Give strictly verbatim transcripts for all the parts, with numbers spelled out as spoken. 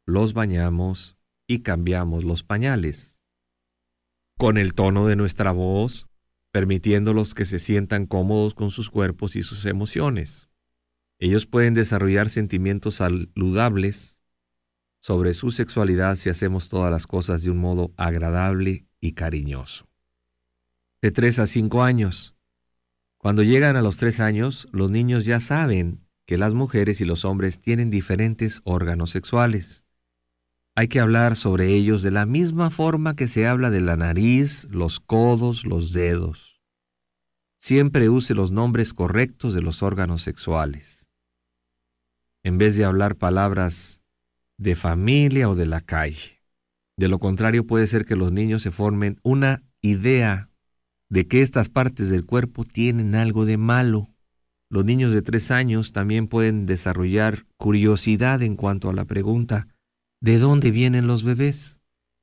los bañamos y cambiamos los pañales. Con el tono de nuestra voz, permitiéndolos que se sientan cómodos con sus cuerpos y sus emociones. Ellos pueden desarrollar sentimientos saludables sobre su sexualidad si hacemos todas las cosas de un modo agradable y cariñoso. De tres a cinco años. Cuando llegan a los tres años, los niños ya saben que las mujeres y los hombres tienen diferentes órganos sexuales. Hay que hablar sobre ellos de la misma forma que se habla de la nariz, los codos, los dedos. Siempre use los nombres correctos de los órganos sexuales, en vez de hablar palabras de familia o de la calle. De lo contrario, puede ser que los niños se formen una idea de que estas partes del cuerpo tienen algo de malo. Los niños de tres años también pueden desarrollar curiosidad en cuanto a la pregunta: ¿de dónde vienen los bebés?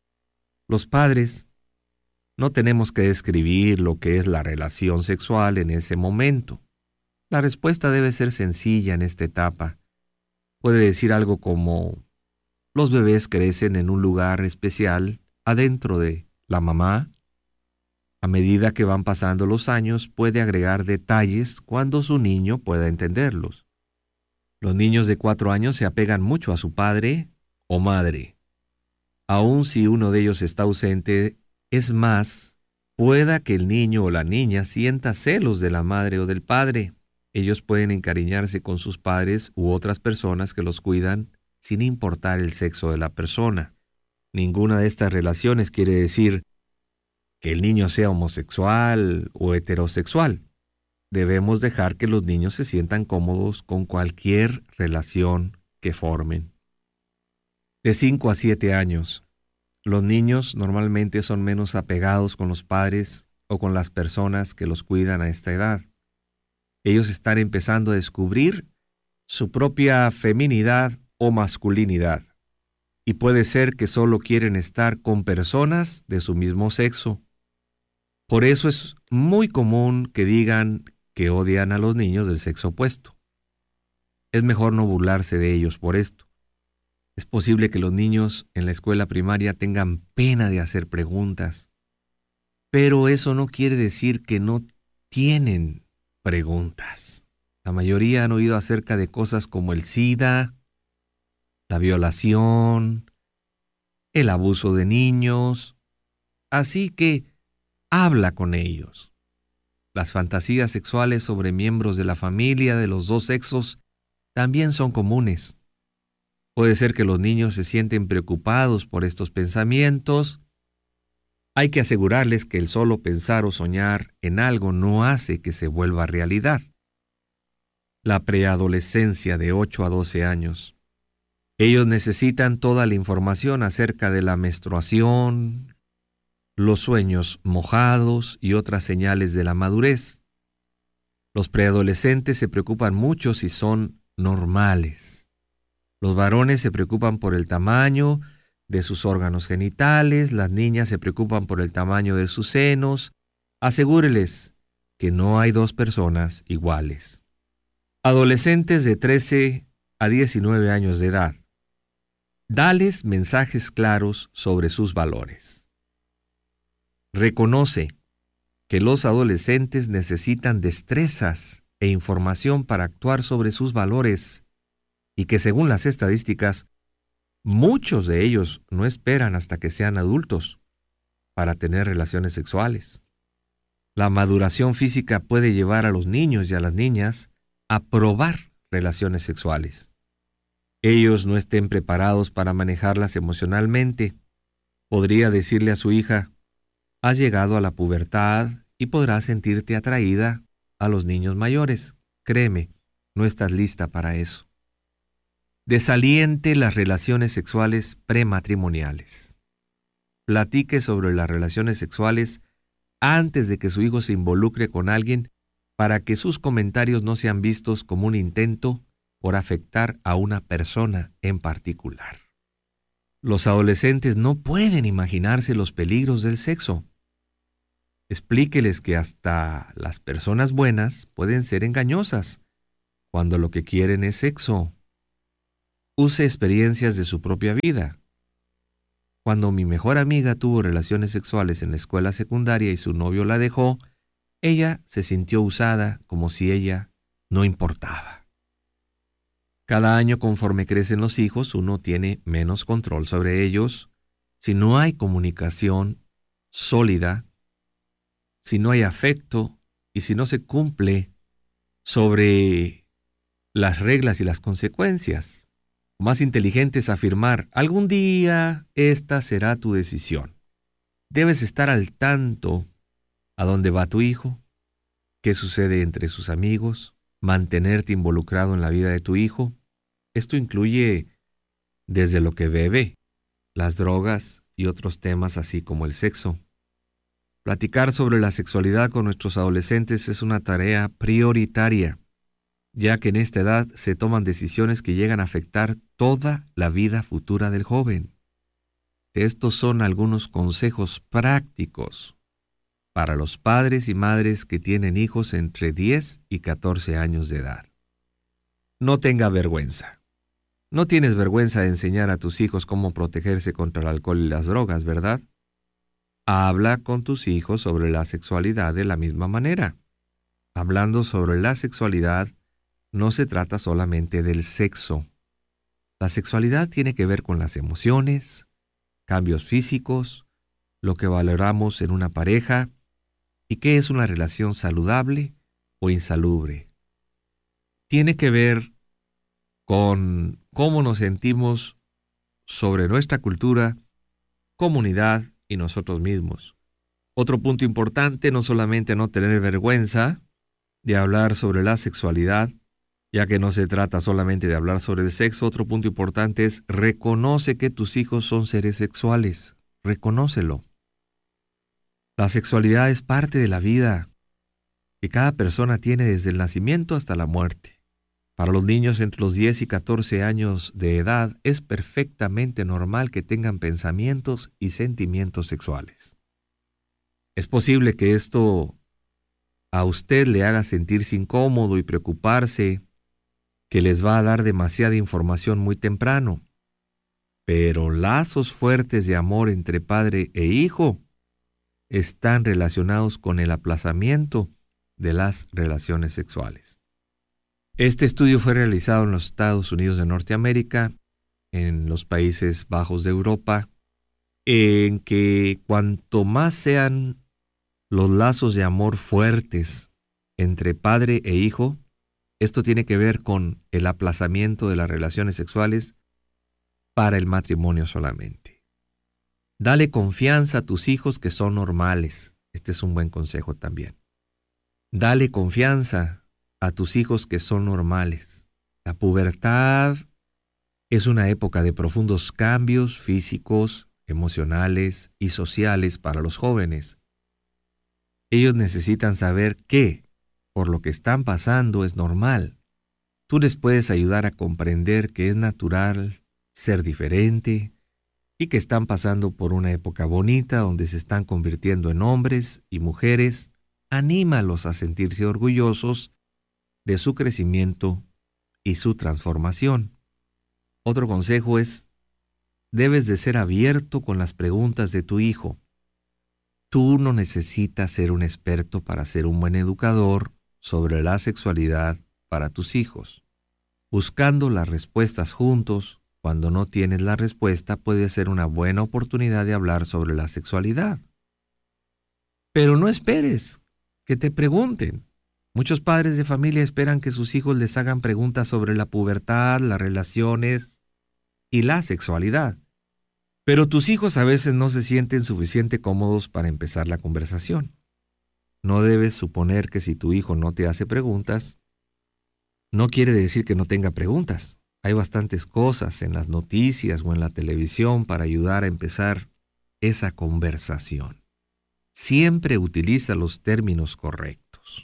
Los padres no tenemos que describir lo que es la relación sexual en ese momento. La respuesta debe ser sencilla en esta etapa. Puede decir algo como: los bebés crecen en un lugar especial adentro de la mamá. A medida que van pasando los años, puede agregar detalles cuando su niño pueda entenderlos. Los niños de cuatro años se apegan mucho a su padre o madre. Aun si uno de ellos está ausente, es más, pueda que el niño o la niña sienta celos de la madre o del padre. Ellos pueden encariñarse con sus padres u otras personas que los cuidan sin importar el sexo de la persona. Ninguna de estas relaciones quiere decir que el niño sea homosexual o heterosexual. Debemos dejar que los niños se sientan cómodos con cualquier relación que formen. De cinco a siete años. Los niños normalmente son menos apegados con los padres o con las personas que los cuidan a esta edad. Ellos están empezando a descubrir su propia feminidad o masculinidad. Y puede ser que solo quieren estar con personas de su mismo sexo. Por eso es muy común que digan que odian a los niños del sexo opuesto. Es mejor no burlarse de ellos por esto. Es posible que los niños en la escuela primaria tengan pena de hacer preguntas, pero eso no quiere decir que no tienen preguntas. La mayoría han oído acerca de cosas como el SIDA, la violación, el abuso de niños, así que habla con ellos. Las fantasías sexuales sobre miembros de la familia de los dos sexos también son comunes. Puede ser que los niños se sienten preocupados por estos pensamientos. Hay que asegurarles que el solo pensar o soñar en algo no hace que se vuelva realidad. La preadolescencia de ocho a doce años. Ellos necesitan toda la información acerca de la menstruación, los sueños mojados y otras señales de la madurez. Los preadolescentes se preocupan mucho si son normales. Los varones se preocupan por el tamaño de sus órganos genitales, las niñas se preocupan por el tamaño de sus senos. Asegúreles que no hay dos personas iguales. Adolescentes de trece a diecinueve años de edad. Dales mensajes claros sobre sus valores. Reconoce que los adolescentes necesitan destrezas e información para actuar sobre sus valores y que según las estadísticas, muchos de ellos no esperan hasta que sean adultos para tener relaciones sexuales. La maduración física puede llevar a los niños y a las niñas a probar relaciones sexuales. Ellos no estén preparados para manejarlas emocionalmente. Podría decirle a su hija: has llegado a la pubertad y podrás sentirte atraída a los niños mayores. Créeme, no estás lista para eso. Desaliente las relaciones sexuales prematrimoniales. Platique sobre las relaciones sexuales antes de que su hijo se involucre con alguien para que sus comentarios no sean vistos como un intento por afectar a una persona en particular. Los adolescentes no pueden imaginarse los peligros del sexo. Explíqueles que hasta las personas buenas pueden ser engañosas cuando lo que quieren es sexo. use experiencias de su propia vida. Cuando mi mejor amiga tuvo relaciones sexuales en la escuela secundaria y su novio la dejó, ella se sintió usada como si ella no importaba. Cada año, conforme crecen los hijos, uno tiene menos control sobre ellos. Si no hay comunicación sólida, si no hay afecto y si no se cumple sobre las reglas y las consecuencias. Lo más inteligente es afirmar, algún día esta será tu decisión. Debes estar al tanto a dónde va tu hijo, qué sucede entre sus amigos, mantenerte involucrado en la vida de tu hijo. Esto incluye desde lo que bebe, las drogas y otros temas así como el sexo. Platicar sobre la sexualidad con nuestros adolescentes es una tarea prioritaria, ya que en esta edad se toman decisiones que llegan a afectar toda la vida futura del joven. Estos son algunos consejos prácticos para los padres y madres que tienen hijos entre diez y catorce años de edad. No tenga vergüenza. No tienes vergüenza de enseñar a tus hijos cómo protegerse contra el alcohol y las drogas, ¿verdad? Habla con tus hijos sobre la sexualidad de la misma manera. Hablando sobre la sexualidad, no se trata solamente del sexo. La sexualidad tiene que ver con las emociones, cambios físicos, lo que valoramos en una pareja y qué es una relación saludable o insalubre. Tiene que ver con cómo nos sentimos sobre nuestra cultura, comunidad y nosotros mismos. Otro punto importante, no solamente no tener vergüenza de hablar sobre la sexualidad, ya que no se trata solamente de hablar sobre el sexo. Otro punto importante es reconoce que tus hijos son seres sexuales. Reconócelo. La sexualidad es parte de la vida que cada persona tiene desde el nacimiento hasta la muerte. Para los niños entre los diez y catorce años de edad es perfectamente normal que tengan pensamientos y sentimientos sexuales. Es posible que esto a usted le haga sentirse incómodo y preocuparse, que les va a dar demasiada información muy temprano. Pero lazos fuertes de amor entre padre e hijo están relacionados con el aplazamiento de las relaciones sexuales. Este estudio fue realizado en los Estados Unidos de Norteamérica, en los Países Bajos de Europa, en que cuanto más sean los lazos de amor fuertes entre padre e hijo, esto tiene que ver con el aplazamiento de las relaciones sexuales para el matrimonio solamente. Dale confianza a tus hijos que son normales. Este es un buen consejo también. Dale confianza a tus hijos que son normales. La pubertad es una época de profundos cambios físicos, emocionales y sociales para los jóvenes. Ellos necesitan saber que, por lo que están pasando, es normal. Tú les puedes ayudar a comprender que es natural ser diferente y que están pasando por una época bonita donde se están convirtiendo en hombres y mujeres. Anímalos a sentirse orgullosos de su crecimiento y su transformación. Otro consejo es, debes de ser abierto con las preguntas de tu hijo. Tú no necesitas ser un experto para ser un buen educador sobre la sexualidad para tus hijos. Buscando las respuestas juntos, cuando no tienes la respuesta, puede ser una buena oportunidad de hablar sobre la sexualidad. Pero no esperes que te pregunten. Muchos padres de familia esperan que sus hijos les hagan preguntas sobre la pubertad, las relaciones y la sexualidad. Pero tus hijos a veces no se sienten suficientemente cómodos para empezar la conversación. No debes suponer que si tu hijo no te hace preguntas, no quiere decir que no tenga preguntas. Hay bastantes cosas en las noticias o en la televisión para ayudar a empezar esa conversación. Siempre utiliza los términos correctos.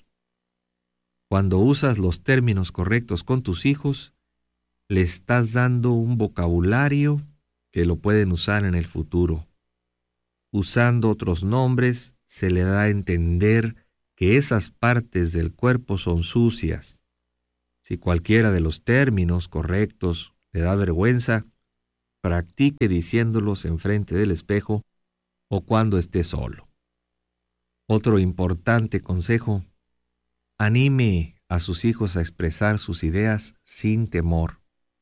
Cuando usas los términos correctos con tus hijos, le estás dando un vocabulario que lo pueden usar en el futuro. Usando otros nombres, se le da a entender que esas partes del cuerpo son sucias. Si cualquiera de los términos correctos le da vergüenza, practique diciéndolos enfrente del espejo o cuando esté solo. Otro importante consejo: anime a sus hijos a expresar sus ideas sin temor.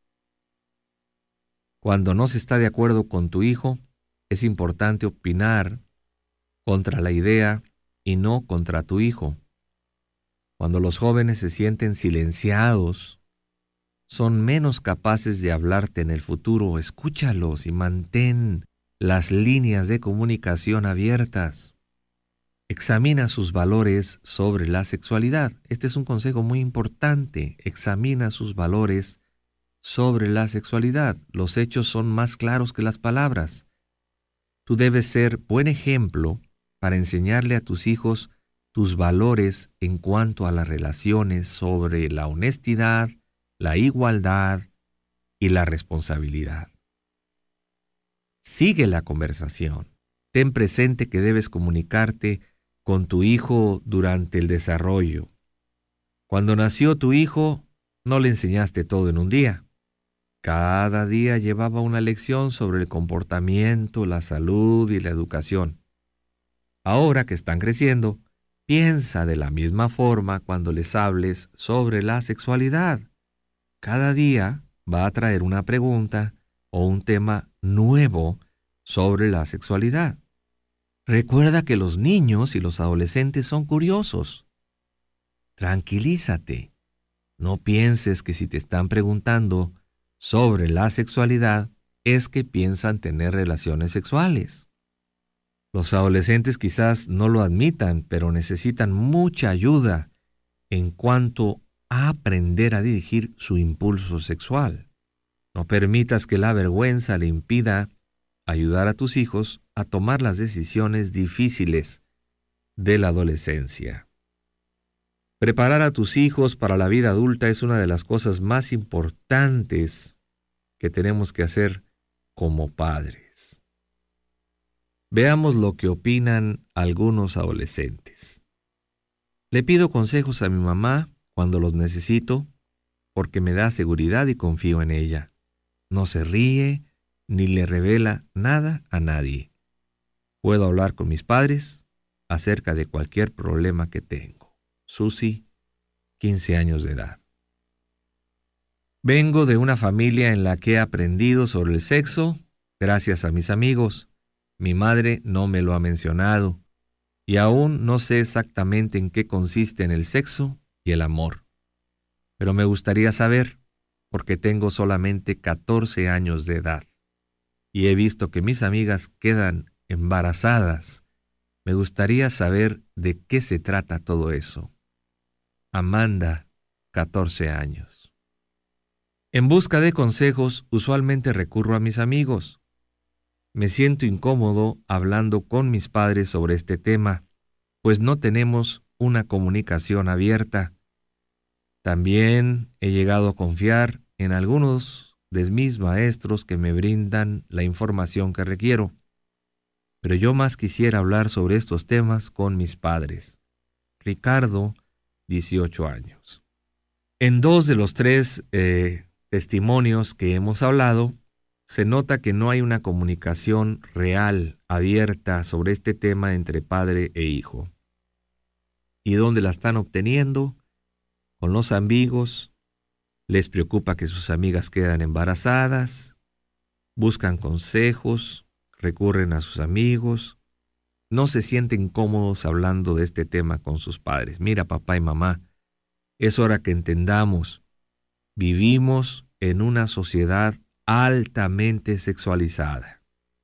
Cuando no se está de acuerdo con tu hijo, es importante opinar contra la idea y no contra tu hijo. Cuando los jóvenes se sienten silenciados, son menos capaces de hablarte en el futuro. Escúchalos y mantén las líneas de comunicación abiertas. Examina sus valores sobre la sexualidad. Este es un consejo muy importante. Examina sus valores sobre la sexualidad. Los hechos son más claros que las palabras. Tú debes ser buen ejemplo para enseñarle a tus hijos tus valores en cuanto a las relaciones sobre la honestidad, la igualdad y la responsabilidad. Sigue la conversación. Ten presente que debes comunicarte con tu hijo durante el desarrollo. Cuando nació tu hijo, no le enseñaste todo en un día. Cada día llevaba una lección sobre el comportamiento, la salud y la educación. Ahora que están creciendo, piensa de la misma forma cuando les hables sobre la sexualidad. Cada día va a traer una pregunta o un tema nuevo sobre la sexualidad. Recuerda que los niños y los adolescentes son curiosos. Tranquilízate. No pienses que si te están preguntando sobre la sexualidad es que piensan tener relaciones sexuales. Los adolescentes quizás no lo admitan, pero necesitan mucha ayuda en cuanto a aprender a dirigir su impulso sexual. No permitas que la vergüenza le impida ayudar a tus hijos a tomar las decisiones difíciles de la adolescencia. Preparar a tus hijos para la vida adulta es una de las cosas más importantes que tenemos que hacer como padres. Veamos lo que opinan algunos adolescentes. Le pido consejos a mi mamá cuando los necesito porque me da seguridad y confío en ella. No se ríe ni le revela nada a nadie. Puedo hablar con mis padres acerca de cualquier problema que tengo. Susi, quince años de edad. Vengo de una familia en la que he aprendido sobre el sexo gracias a mis amigos. Mi madre no me lo ha mencionado y aún no sé exactamente en qué consisten el sexo y el amor. Pero me gustaría saber, porque tengo solamente catorce años de edad y he visto que mis amigas quedan embarazadas. Me gustaría saber de qué se trata todo eso. Amanda, catorce años. En busca de consejos, usualmente recurro a mis amigos. Me siento incómodo hablando con mis padres sobre este tema, pues no tenemos una comunicación abierta. También he llegado a confiar en algunos de mis maestros que me brindan la información que requiero. Pero yo más quisiera hablar sobre estos temas con mis padres. Ricardo, dieciocho años. En dos de los tres eh, testimonios que hemos hablado, se nota que no hay una comunicación real, abierta sobre este tema entre padre e hijo. ¿Y dónde la están obteniendo? Con los amigos. Les preocupa que sus amigas quedan embarazadas. Buscan consejos, recurren a sus amigos. No se sienten cómodos hablando de este tema con sus padres. Mira, papá y mamá, es hora que entendamos. Vivimos en una sociedad altamente sexualizada.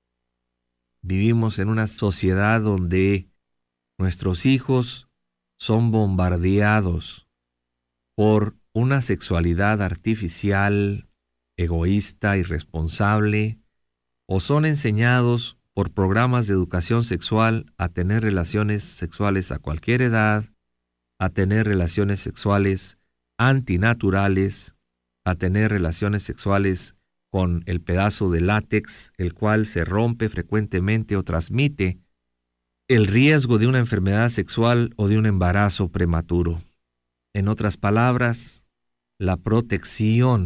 Vivimos en una sociedad donde nuestros hijos son bombardeados por una sexualidad artificial, egoísta, irresponsable, o son enseñados por programas de educación sexual a tener relaciones sexuales a cualquier edad, a tener relaciones sexuales antinaturales, a tener relaciones sexuales con el pedazo de látex, el cual se rompe frecuentemente o transmite el riesgo de una enfermedad sexual o de un embarazo prematuro. En otras palabras, la protección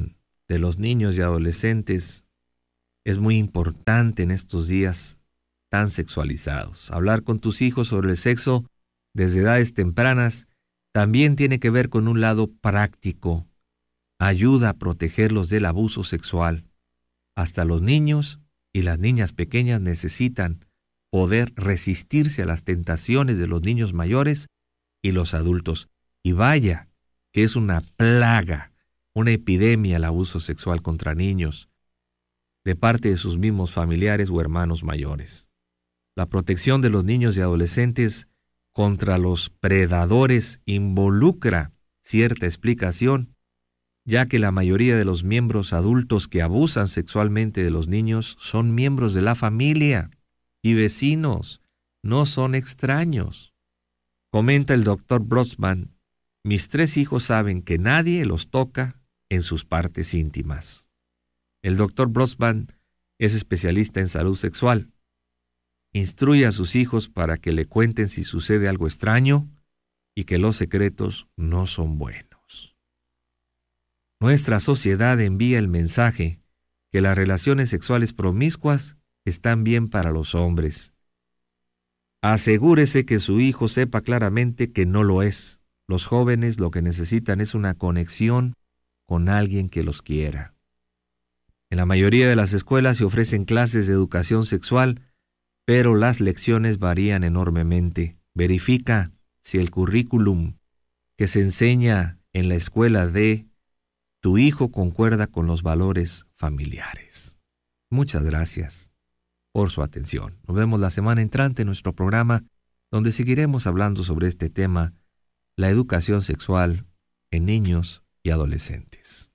de los niños y adolescentes es muy importante en estos días tan sexualizados. Hablar con tus hijos sobre el sexo desde edades tempranas también tiene que ver con un lado práctico. Ayuda a protegerlos del abuso sexual. Hasta los niños y las niñas pequeñas necesitan poder resistirse a las tentaciones de los niños mayores y los adultos. Y vaya, que es una plaga, una epidemia el abuso sexual contra niños, de parte de sus mismos familiares o hermanos mayores. La protección de los niños y adolescentes contra los predadores involucra cierta explicación, ya que la mayoría de los miembros adultos que abusan sexualmente de los niños son miembros de la familia y vecinos, no son extraños. Comenta el doctor Brosman: mis tres hijos saben que nadie los toca en sus partes íntimas. El doctor Brosman es especialista en salud sexual. Instruye a sus hijos para que le cuenten si sucede algo extraño y que los secretos no son buenos. Nuestra sociedad envía el mensaje que las relaciones sexuales promiscuas están bien para los hombres. Asegúrese que su hijo sepa claramente que no lo es. Los jóvenes lo que necesitan es una conexión con alguien que los quiera. En la mayoría de las escuelas se ofrecen clases de educación sexual, pero las lecciones varían enormemente. Verifica si el currículum que se enseña en la escuela de tu hijo concuerda con los valores familiares. Muchas gracias por su atención. Nos vemos la semana entrante en nuestro programa, donde seguiremos hablando sobre este tema, la educación sexual en niños y adolescentes.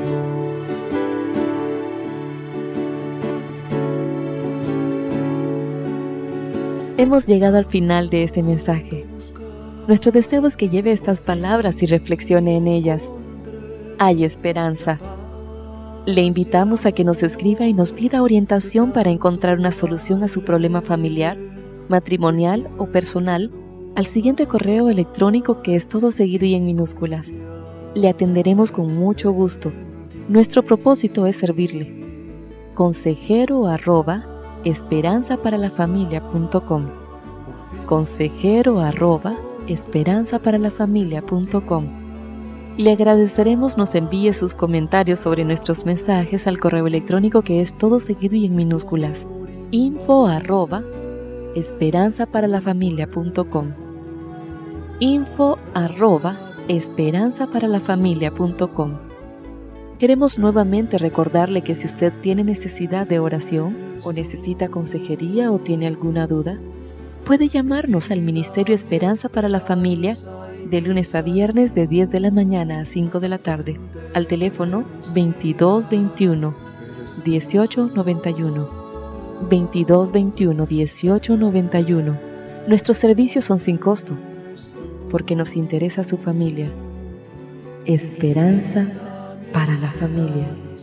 Hemos llegado al final de este mensaje. Nuestro deseo es que lleve estas palabras y reflexione en ellas. Hay esperanza. Le invitamos a que nos escriba y nos pida orientación para encontrar una solución a su problema familiar, matrimonial o personal al siguiente correo electrónico, que es todo seguido y en minúsculas. Le atenderemos con mucho gusto. Nuestro propósito es servirle. Consejero arroba esperanzaparalafamilia.com consejero arroba esperanzaparalafamilia.com. Le agradeceremos nos envíe sus comentarios sobre nuestros mensajes al correo electrónico, que es todo seguido y en minúsculas, info arroba esperanzaparalafamilia.com info arroba esperanzaparalafamilia.com. Queremos nuevamente recordarle que si usted tiene necesidad de oración o necesita consejería o tiene alguna duda, puede llamarnos al Ministerio Esperanza para la Familia de lunes a viernes de diez de la mañana a cinco de la tarde al teléfono veintidós veintiuno, dieciocho noventa y uno. veintidós veintiuno, dieciocho noventa y uno. Nuestros servicios son sin costo, porque nos interesa su familia. Esperanza para la familia.